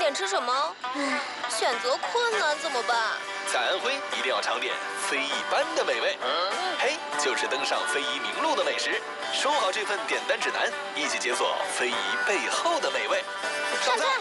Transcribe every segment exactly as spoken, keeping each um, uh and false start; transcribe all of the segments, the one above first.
点吃什么？唉，选择困难怎么办？ 在安徽一定要尝点非一般的美味。嗯，嘿，就是登上非遗名录的美食。收好这份点单指南，一起解锁非遗背后的美味。 上菜。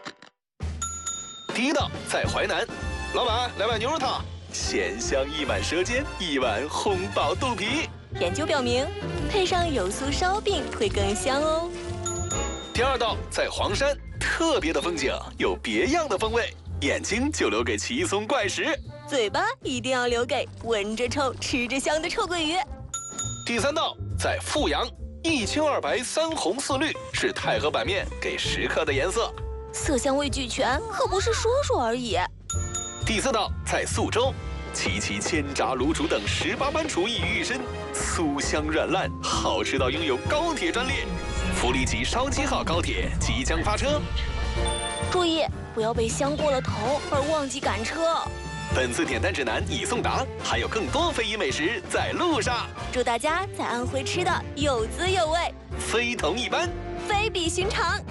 第一道在淮南，老板来碗牛肉汤，鲜香溢满舌尖，一碗烘饱肚皮。 研究表明，配上有酥烧饼会更香哦。 第二道在黄山，特别的风景，有别样的风味，眼睛就留给奇松怪石， 嘴巴一定要留给闻着臭、吃着香的臭鳜鱼。 第三道在阜阳，一青二白三红四绿是太和板面给食客的颜色， 色香味俱全，可不是说说而已。 第四道在宿州，齐齐千炸卤煮等十八般厨艺于一身，酥香软烂，好吃到拥有高铁专列。福利级烧鸡号高铁即将发车， 注意不要被香过了头而忘记赶车。 本次点单指南已送达，还有更多非遗美食在路上。 祝大家在安徽吃的有滋有味， 非同一般， 非比寻常。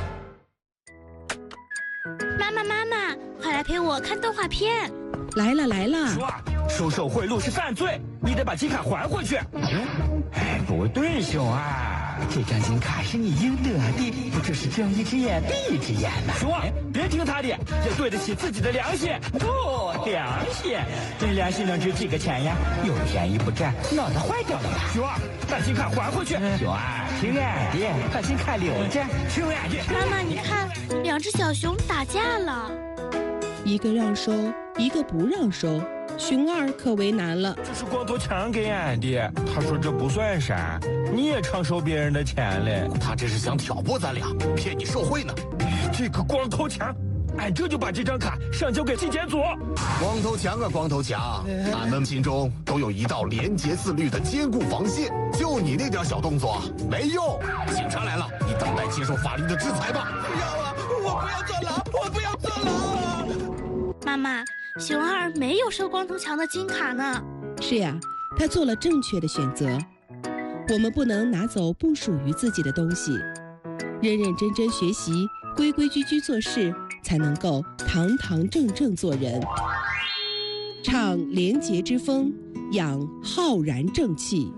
妈妈妈妈，快来陪我看动画片。 来了来了， 叔啊，收受贿赂是犯罪，你得把金卡还回去。哎，不对，熊二， 这张金卡是你应得的，不就是睁一只眼闭一只眼吗？ 熊二，别听他的，要对得起自己的良心。哦，良心，这良心能值几个钱呀？ 有便宜不占，脑子坏掉了吧？ 熊二，把金卡还回去。 熊二，听俺的，把金卡留着。 听俺的。 妈妈，你看，两只小熊打架了。 一个让收，一个不让收，熊二可为难了。 这是光头强给俺的，他说这不算啥，你也常收别人的钱嘞。 他这是想挑拨咱俩，骗你受贿呢。 这个光头强，俺这就把这张卡上交给纪检组。 光头强啊，光头强，俺们心中都有一道廉洁自律的坚固防线，就你那点小动作没用。警察来了，你等待接受法律的制裁吧。 不要啊，我不要坐牢，我不要坐牢。 妈妈，熊二没有收光头强的金卡呢。 是呀，他做了正确的选择。我们不能拿走不属于自己的东西，认认真真学习，规规矩矩做事，才能够堂堂正正做人。唱廉洁之风，养浩然正气。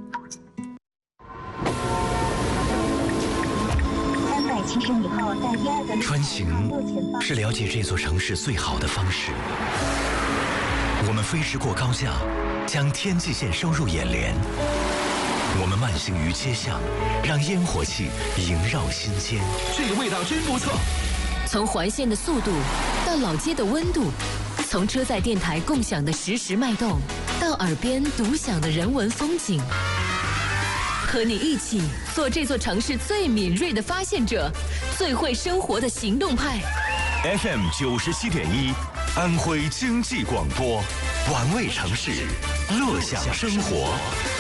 穿行是了解这座城市最好的方式。我们飞驰过高架，将天际线收入眼帘。我们慢行于街巷，让烟火气萦绕心间。 这个味道真不错。 从环线的速度到老街的温度，从车载电台共享的实时脉动，到耳边独享的人文风景。和你一起做这座城市最敏锐的发现者，最会生活的行动派。 F M 九十七点一，安徽经济广播，玩味城市，乐享生活。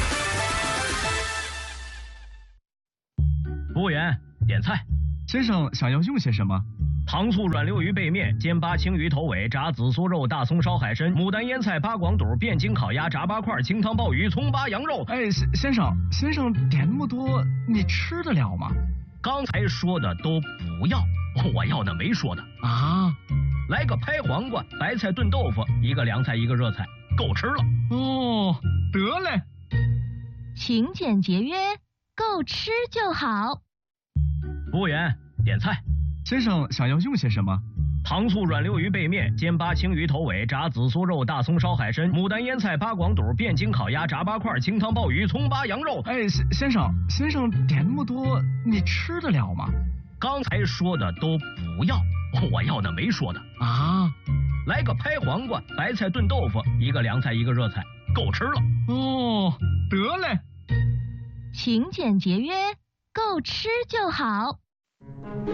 服务员，点菜。 先生想要用些什么？ 糖醋软溜鱼背面、煎八青鱼头尾、炸紫苏肉、大葱烧海参、牡丹腌菜、八广肚、汴京烤鸭、炸八块、清汤鲍鱼、葱八羊肉。 哎，先生，先生点那么多，你吃得了吗？ 刚才说的都不要，我要的没说的啊。 来个拍黄瓜、白菜炖豆腐，一个凉菜一个热菜，够吃了。 哦，得嘞。 勤俭节约，够吃就好。 服务员，点菜。 先生想要用些什么？ 糖醋软溜鱼背面、煎八青鱼头尾、炸紫苏肉、大葱烧海参、牡丹腌菜、八广肚、汴京烤鸭、炸八块、清汤鲍鱼、葱八羊肉。 哎，先生，先生点那么多，你吃得了吗？ 刚才说的都不要，我要的没说的啊。 来个拍黄瓜、白菜炖豆腐，一个凉菜一个热菜，够吃了。 哦，得嘞。 勤俭节约，够吃就好。